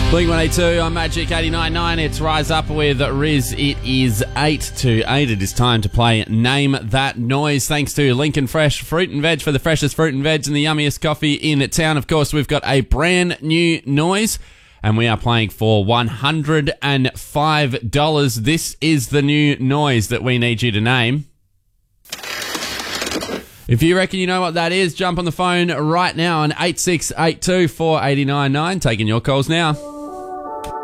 Blink-182 on Magic 89.9. It's Rise Up with Riz. It is 8 to 8. It is time to play Name That Noise. Thanks to Lincoln Fresh Fruit and Veg for the freshest fruit and veg and the yummiest coffee in town. Of course, we've got a brand new noise, and we are playing for $105. This is the new noise that we need you to name. If you reckon you know what that is, jump on the phone right now on 8682 489 9. Taking your calls now.